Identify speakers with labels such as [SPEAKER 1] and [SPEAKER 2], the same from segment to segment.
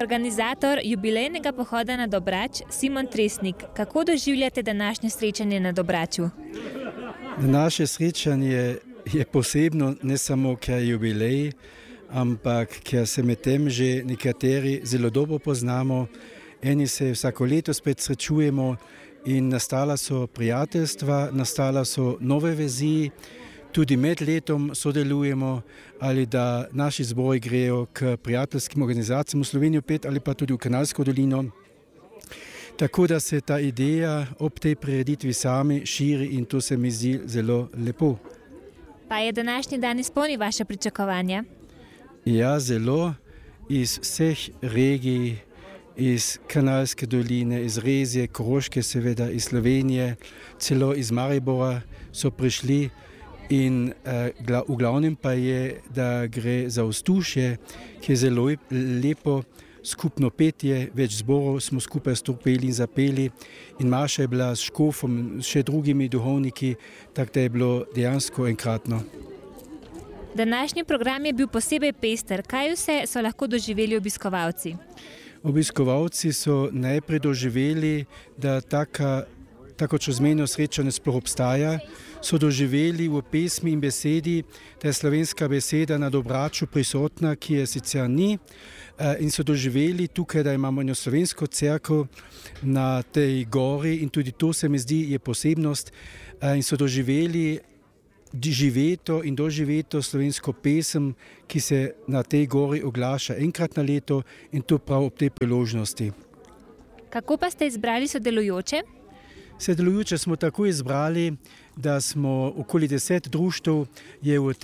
[SPEAKER 1] Organizator jubilejnega pohoda na Dobrač, Simon Tresnik, kako doživljate današnje srečanje na Dobraču?
[SPEAKER 2] Naše srečanje je posebno ne samo, ker je jubilej, ampak ker se med tem že nekateri zelo dobro poznamo. Eni se vsako leto spet srečujemo in nastala so prijateljstva, nastala so nove vezi, tudi med letom sodelujemo ali da naši zbori grejo k prijateljskim organizacijam v Slovenijo pet ali pa tudi v Kanalsko dolino. Tako da se ta ideja ob tej prireditvi sami širi in to se mi zdi zelo lepo.
[SPEAKER 1] Pa je današnji dan izpolnil vaše pričakovanja?
[SPEAKER 2] Ja, zelo. Iz vseh regij, iz Kanalske doline, iz Rezije, Koroške seveda, iz Slovenije, celo iz Maribora so prišli in v glavnem pa je, da gre za vzdušje, ki je zelo lepo, skupno petje, več zborov smo skupaj stopili in zapeli in Maša je bila s škofom, še drugimi duhovniki, tako da je bilo dejansko enkratno.
[SPEAKER 1] Današnji program je bil posebej pester. Kaj vse so lahko doživeli obiskovalci?
[SPEAKER 2] Obiskovalci so najprej doživeli, da tako čezmejno srečanje sploh obstaja, so doživeli v pesmi in besedi, da je slovenska beseda na Dobraču prisotna, ki je sicer ni, in so doživeli tukaj, da imamo eno slovensko cerkev na tej gori in tudi to se mi zdi je posebnost in so doživeli živeto in doživeto slovensko pesem, ki se na tej gori oglaša enkrat na leto in to prav ob tej priložnosti.
[SPEAKER 1] Kako pa ste izbrali sodelujoče?
[SPEAKER 2] Sodelujoče smo tako izbrali, da smo okoli 10 društev je v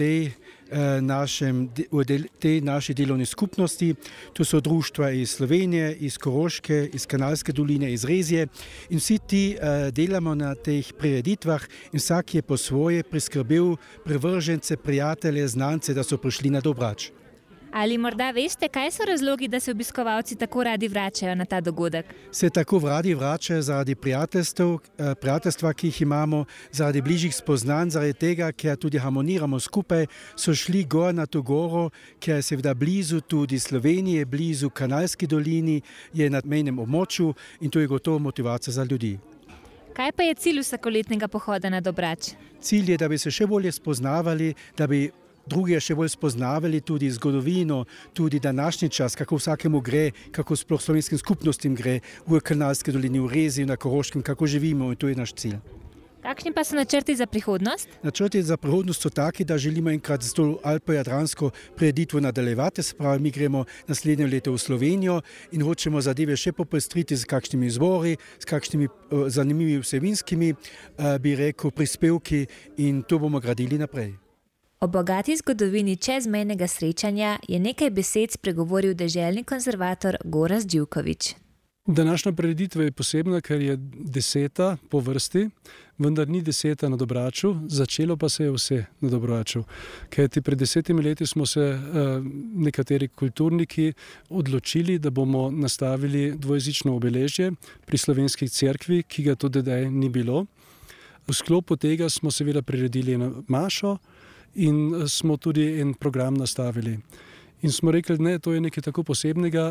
[SPEAKER 2] tej naši delovni skupnosti. To so društva iz Slovenije, iz Koroške, iz Kanalske doline, iz Rezije in vsi ti delamo na teh prireditvah in vsak je po svoje priskrbel privržence, prijatelje, znance, da so prišli na Dobrač.
[SPEAKER 1] Ali morda veste, kaj so razlogi, da se obiskovalci tako radi vračajo na ta dogodek?
[SPEAKER 2] Se tako radi vračajo zaradi prijateljstva, ki jih imamo, zaradi bližjih spoznanj, zaradi tega, ker tudi harmoniramo skupaj, so šli gor na to goro, ker je seveda blizu tudi Slovenije, blizu Kanalski dolini, je na mejnem območju in to je gotovo motivacija za ljudi.
[SPEAKER 1] Kaj pa je cilj vsakoletnega pohoda na Dobrač?
[SPEAKER 2] Cilj je, da bi se še bolje spoznavali, da bi drugi še bolj spoznavali tudi zgodovino, tudi današnji čas, kako vsakemu gre, kako sploh slovenskim skupnostim gre v Kanalski dolini, v Reziji, na Koroškem, kako živimo in to je naš cilj.
[SPEAKER 1] Kakšni pa so načrti za prihodnost?
[SPEAKER 2] Načrti za prihodnost so taki, da želimo enkrat s to alpo-jadransko prireditvo nadaljevati, se pravi, mi gremo naslednje leto v Slovenijo in hočemo zadeve še popestriti z kakšnimi zbori, s kakšnimi zanimivimi vsebinskimi, bi rekel, prispevki in to bomo gradili naprej.
[SPEAKER 1] O bogati zgodovini čezmejnega srečanja je nekaj besed spregovoril deželni konzervator Gorazd Živković.
[SPEAKER 3] Današnja prireditev je posebna, ker je 10. po vrsti, vendar ni 10. na Dobraču, začelo pa se je vse na Dobraču. Kajti pred 10 leti smo se nekateri kulturniki odločili, da bomo nastavili dvojezično obeležje pri slovenski cerkvi, ki ga tudi zdaj ni bilo. V sklopu tega smo seveda priredili eno mašo in smo tudi en program nastavili. In smo rekli, ne, to je nekaj tako posebnega,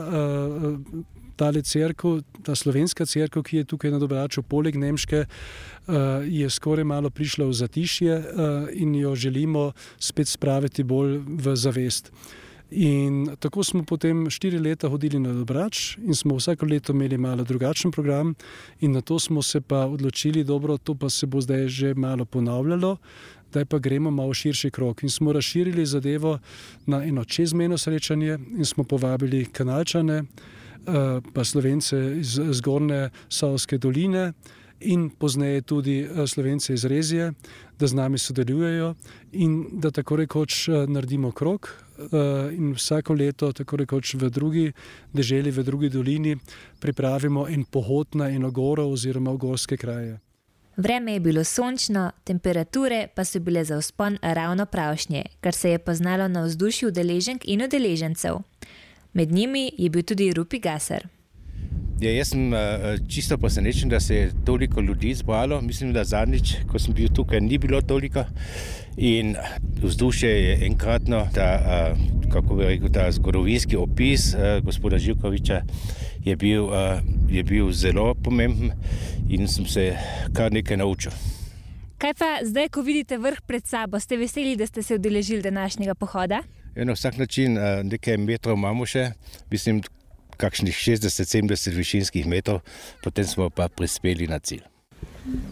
[SPEAKER 3] tale cerkev, ta slovenska cerkev, ki je tukaj na Dobraču, poleg nemške, je skoraj malo prišla v zatišje in jo želimo spet spraviti bolj v zavest. In tako smo potem 4 leta hodili na Dobrač in smo vsako leto imeli malo drugačen program in na to smo se pa odločili, dobro, to pa se bo zdaj že malo ponavljalo, da pa gremo malo širši krog. In smo razširili zadevo na eno čezmejno srečanje in smo povabili Kanalčane, pa Slovence iz zgornje Savske doline in pozneje tudi Slovence iz Rezije, da z nami sodelujejo in da tako rekoč naredimo krog in vsako leto tako rekoč v drugi deželi, v drugi dolini pripravimo en pohod na eno goro oziroma v gorske kraje.
[SPEAKER 1] Vreme je bilo sončno, temperature pa so bile za vzpon ravno pravšnje, kar se je poznalo na vzdušju udeleženk in udeležencev. Med njimi je bil tudi Rupi Gasar.
[SPEAKER 4] Ja, jaz sem čisto presenečen, da se je toliko ljudi zbralo. Mislim, da zadnjič, ko sem bil tukaj, ni bilo toliko. In vzdušje je enkratno, kako bi rekel, ta zgodovinski opis gospoda Živkoviča je bil zelo pomemben in sem se kar nekaj naučil.
[SPEAKER 1] Kaj pa zdaj, ko vidite vrh pred sabo, ste veseli, da ste se udeležili današnjega pohoda?
[SPEAKER 4] Ja, na vsak način nekaj metrov imamo še, mislim, kakšnih 60-70 višinskih metrov, potem smo pa prispeli na cilj.